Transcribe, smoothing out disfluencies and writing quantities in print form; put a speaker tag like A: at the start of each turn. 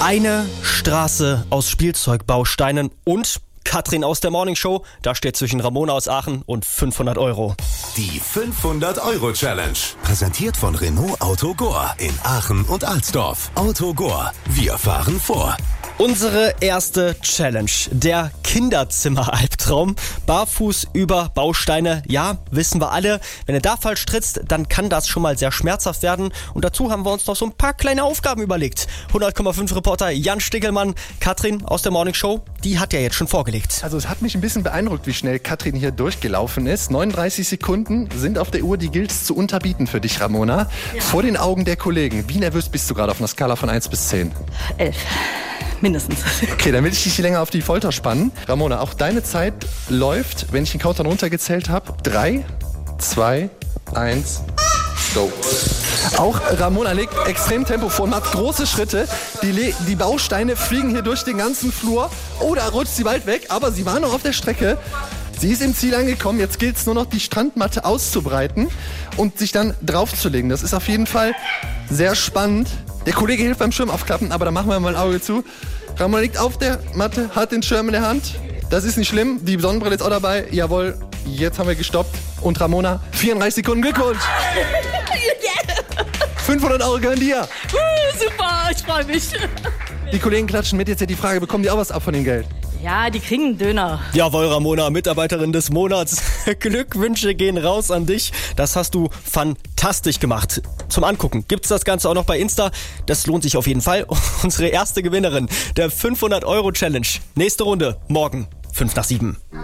A: Eine Straße aus Spielzeugbausteinen und Katrin aus der Morning Show. Da steht zwischen Ramona aus Aachen und 500 Euro.
B: Die 500-Euro-Challenge. Präsentiert von Renault Autogor in Aachen und Alsdorf. Autogor, wir fahren vor.
A: Unsere erste Challenge, der Kinderzimmer-Albtraum. Barfuß über Bausteine, ja, wissen wir alle. Wenn du da falsch trittst, dann kann das schon mal sehr schmerzhaft werden. Und dazu haben wir uns noch so ein paar kleine Aufgaben überlegt. 100,5 Reporter Jan Stickelmann, Katrin aus der Morning Show, die hat ja jetzt schon vorgelegt.
C: Also es hat mich ein bisschen beeindruckt, wie schnell Katrin hier durchgelaufen ist. 39 Sekunden sind auf der Uhr, die gilt es zu unterbieten für dich, Ramona. Ja. Vor den Augen der Kollegen, wie nervös bist du gerade auf einer Skala von 1 bis 10?
D: 11. Mindestens.
C: Okay, dann will ich dich länger auf die Folter spannen. Ramona, auch deine Zeit läuft, wenn ich den Countdown runtergezählt habe. 3, 2, 1, go. Auch Ramona legt extrem Tempo vor, macht große Schritte. Die Bausteine fliegen hier durch den ganzen Flur. Oh, da rutscht sie bald weg, aber sie war noch auf der Strecke. Sie ist im Ziel angekommen. Jetzt gilt es nur noch, die Strandmatte auszubreiten und sich dann draufzulegen. Das ist auf jeden Fall sehr spannend. Der Kollege hilft beim Schirm aufklappen, aber da machen wir mal ein Auge zu. Ramona liegt auf der Matte, hat den Schirm in der Hand. Das ist nicht schlimm. Die Sonnenbrille ist auch dabei. Jawohl, jetzt haben wir gestoppt. Und Ramona, 34 Sekunden, Glückwunsch! 500 Euro gehören dir.
D: Super, ich freue mich.
C: Die Kollegen klatschen mit. Jetzt hat die Frage, bekommen die auch was ab von dem Geld?
D: Ja, die kriegen einen Döner.
A: Jawohl, Ramona, Mitarbeiterin des Monats. Glückwünsche gehen raus an dich. Das hast du fantastisch gemacht. Zum Angucken gibt's das Ganze auch noch bei Insta. Das lohnt sich auf jeden Fall. Unsere erste Gewinnerin der 500-Euro-Challenge. Nächste Runde, morgen, 5 nach 7.